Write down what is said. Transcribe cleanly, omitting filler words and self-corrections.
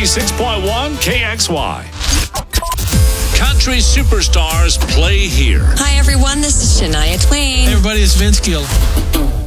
96.1 KXY. Country superstars play here. Hi, everyone. This is Shania Twain. Hey, everybody, it's Vince Gill.